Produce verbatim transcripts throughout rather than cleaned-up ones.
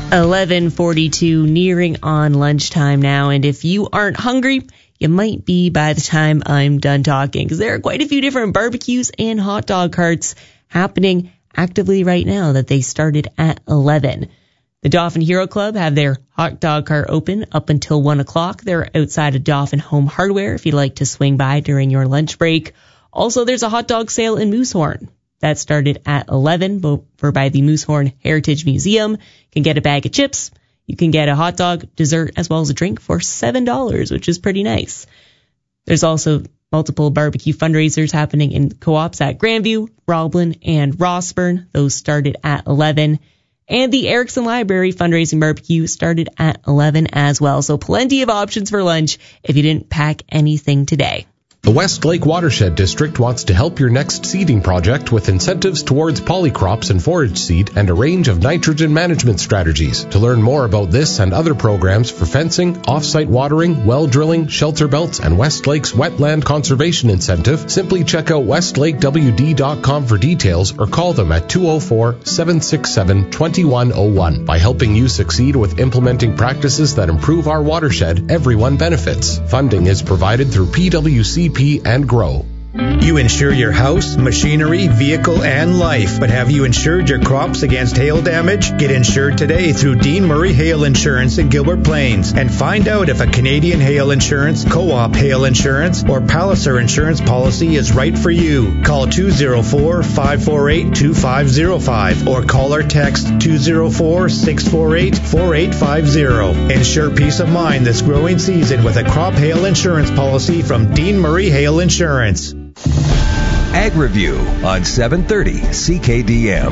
eleven forty-two, nearing on lunchtime now. And if you aren't hungry, you might be by the time I'm done talking, because there are quite a few different barbecues and hot dog carts happening actively right now that they started at eleven. The Dauphin Hero Club have their hot dog cart open up until one o'clock. They're outside of Dauphin Home Hardware if you'd like to swing by during your lunch break. Also, there's a hot dog sale in Moosehorn. That started at eleven over by the Moosehorn Heritage Museum. You can get a bag of chips. You can get a hot dog, dessert, as well as a drink for seven dollars, which is pretty nice. There's also multiple barbecue fundraisers happening in co-ops at Grandview, Roblin, and Rossburn. Those started at eleven. And the Erickson Library fundraising barbecue started at eleven as well. So plenty of options for lunch if you didn't pack anything today. The Westlake Watershed District wants to help your next seeding project with incentives towards polycrops and forage seed and a range of nitrogen management strategies. To learn more about this and other programs for fencing, off-site watering, well drilling, shelter belts, and Westlake's wetland conservation incentive, simply check out westlake w d dot com for details or call them at two oh four, seven six seven, two one oh one. By helping you succeed with implementing practices that improve our watershed, everyone benefits. Funding is provided through P W C P and GROW. You insure your house, machinery, vehicle, and life. But have you insured your crops against hail damage? Get insured today through Dean Murray Hail Insurance in Gilbert Plains. And find out if a Canadian Hail Insurance, Co-op Hail Insurance, or Palliser Insurance policy is right for you. Call two oh four, five four eight, two five oh five or call or text two oh four, six four eight, four eight five oh. Ensure peace of mind this growing season with a crop hail insurance policy from Dean Murray Hail Insurance. Ag Review on seven thirty C K D M.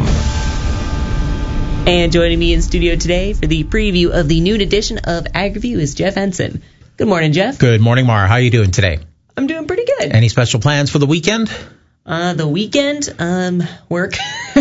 And joining me in studio today for the preview of the noon edition of Ag Review is Jeff Henson. Good morning, Jeff. Good morning, Mara. How are you doing today? I'm doing pretty good. Any special plans for the weekend? Uh, the weekend, um, work.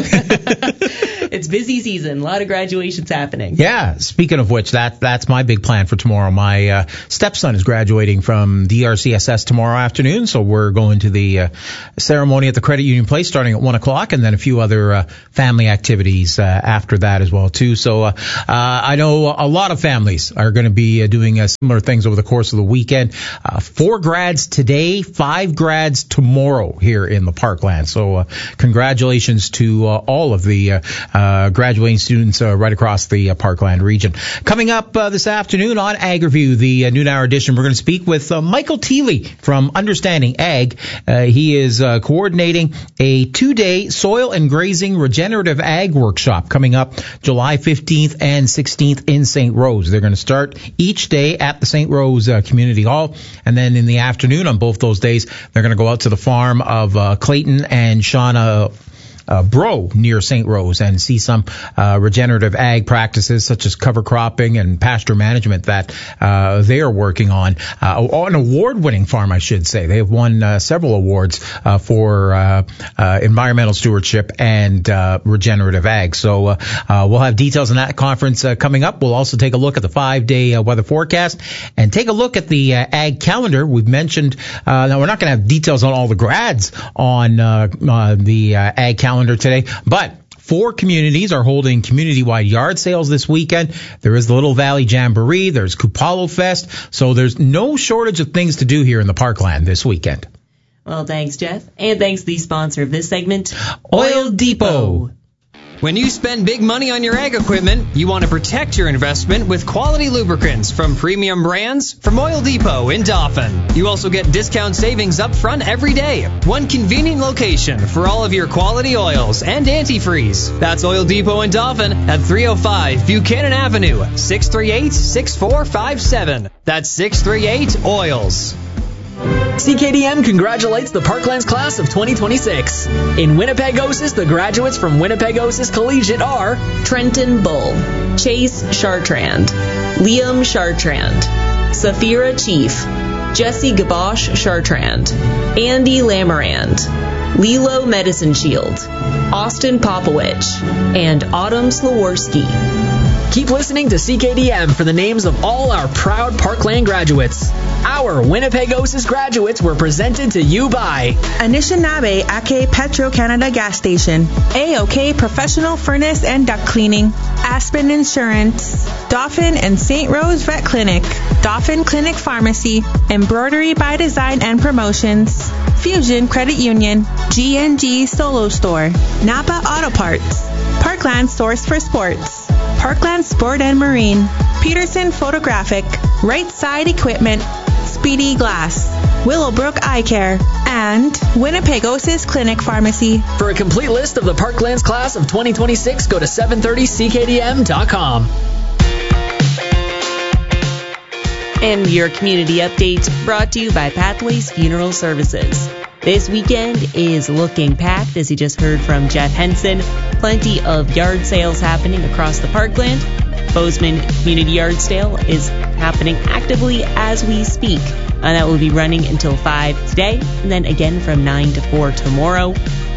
It's busy season. A lot of graduations happening. Yeah. Speaking of which, that that's my big plan for tomorrow. My uh, stepson is graduating from D R C S S tomorrow afternoon, so we're going to the uh, ceremony at the Credit Union Place starting at one o'clock, and then a few other uh, family activities uh, after that as well too. So uh, uh, I know a lot of families are going to be uh, doing uh, similar things over the course of the weekend. Uh, four grads today, five grads tomorrow here in the Parkland. So uh, congratulations to uh, all of the uh, uh, graduating students uh, right across the uh, Parkland region. Coming up uh, this afternoon on Ag Review, the uh, noon hour edition, we're going to speak with uh, Michael Thiele from Understanding Ag. Uh, he is uh, coordinating a two-day soil and grazing regenerative ag workshop coming up July fifteenth and sixteenth in Saint Rose. They're going to start each day at the Saint Rose uh, Community Hall, and then in the afternoon on both those days, they're going to go out to the farm of uh, Clayton and Shauna Uh, Bro near Saint Rose and see some uh, regenerative ag practices such as cover cropping and pasture management that uh, they are working on. Uh, an award-winning farm, I should say. They have won uh, several awards uh, for uh, uh, environmental stewardship and uh, regenerative ag. So uh, uh, we'll have details on that conference uh, coming up. We'll also take a look at the five-day uh, weather forecast and take a look at the uh, ag calendar. We've mentioned, uh, now we're not going to have details on all the grads on uh, uh, the uh, ag calendar today, but four communities are holding community-wide yard sales this weekend. There is the Little Valley Jamboree, there's Kupalo Fest, so there's no shortage of things to do here in the Parkland this weekend. Well, thanks, Jeff, and thanks to the sponsor of this segment, Oil Depot. When you spend big money on your ag equipment, you want to protect your investment with quality lubricants from premium brands from Oil Depot in Dauphin. You also get discount savings up front every day. One convenient location for all of your quality oils and antifreeze. That's Oil Depot in Dauphin at three oh five Buchanan Avenue, six three eight, six four five seven. That's six three eight oils. C K D M congratulates the Parklands class of twenty twenty-six. In Winnipegosis, the graduates from Winnipegosis Collegiate are Trenton Bull, Chase Chartrand, Liam Chartrand, Safira Chief, Jesse Gabosh Chartrand, Andy Lamarand, Lilo Medicine Shield, Austin Popowich, and Autumn Slaworski. Keep listening to C K D M for the names of all our proud Parkland graduates. Our Winnipegosis graduates were presented to you by Anishinaabe Ake Petro Canada Gas Station, A-OK Professional Furnace and Duct Cleaning, Aspen Insurance, Dauphin and Saint Rose Vet Clinic, Dauphin Clinic Pharmacy, Embroidery by Design and Promotions, Fusion Credit Union, G and G Solo Store, Napa Auto Parts, Parkland Source for Sports, Parkland Sport and Marine, Peterson Photographic, Right Side Equipment, Speedy Glass, Willowbrook Eye Care, and Winnepegosis Clinic Pharmacy. For a complete list of the Parklands class of twenty twenty-six, go to seven thirty C K D M dot com. And your community update brought to you by Pathways Funeral Services. This weekend is looking packed, as you just heard from Jeff Henson. Plenty of yard sales happening across the Parkland. Bozeman Community Yard Sale is happening actively as we speak. And that will be running until five today, and then again from nine to four tomorrow.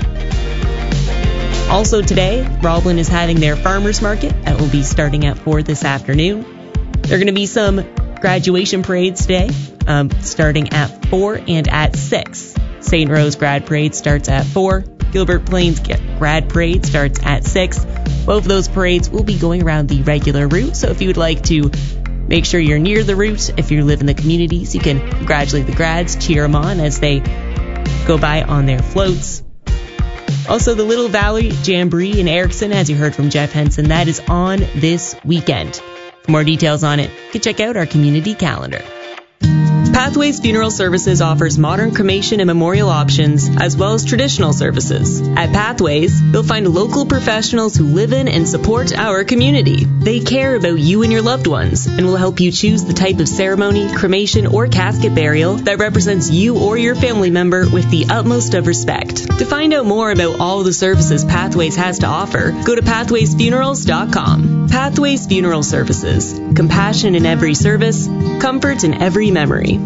Also today, Roblin is having their farmers market. That will be starting at four this afternoon. There are going to be some graduation parades today, um, starting at four and at six. Saint Rose Grad Parade starts at four. Gilbert Plains Grad Parade starts at six. Both of those parades will be going around the regular route, so if you would like to make sure you're near the route, if you live in the communities, you can congratulate the grads, cheer them on as they go by on their floats. Also, the Little Valley Jamboree in Erickson, as you heard from Jeff Henson, that is on this weekend. For more details on it, you can check out our community calendar. Pathways Funeral Services offers modern cremation and memorial options, as well as traditional services. At Pathways, you'll find local professionals who live in and support our community. They care about you and your loved ones, and will help you choose the type of ceremony, cremation, or casket burial that represents you or your family member with the utmost of respect. To find out more about all the services Pathways has to offer, go to pathways funerals dot com. Pathways Funeral Services. Compassion in every service, comfort in every memory.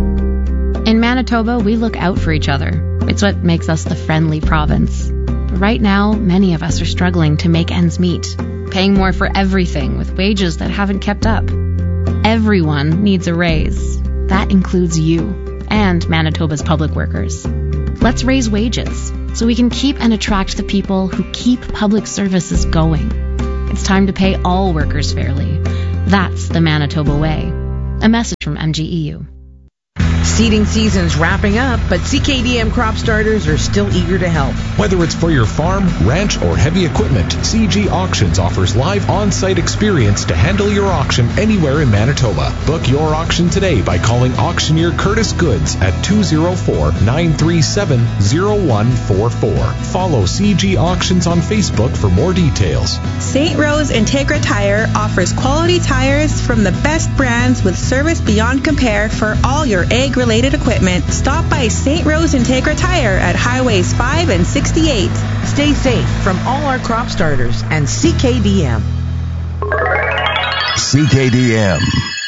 In Manitoba, we look out for each other. It's what makes us the friendly province. But right now, many of us are struggling to make ends meet, paying more for everything with wages that haven't kept up. Everyone needs a raise. That includes you and Manitoba's public workers. Let's raise wages so we can keep and attract the people who keep public services going. It's time to pay all workers fairly. That's the Manitoba way. A message from M G E U. Seeding season's wrapping up, but C K D M crop starters are still eager to help. Whether it's for your farm, ranch, or heavy equipment, C G Auctions offers live on-site experience to handle your auction anywhere in Manitoba. Book your auction today by calling auctioneer Curtis Goods at two oh four, nine three seven, oh one four four. Follow C G Auctions on Facebook for more details. Saint Rose Integra Tire offers quality tires from the best brands with service beyond compare for all your ag-related equipment. Stop by Saint Rose Integra Tire at Highways five and sixty-eight. Stay safe from all our crop starters and C K D M. C K D M.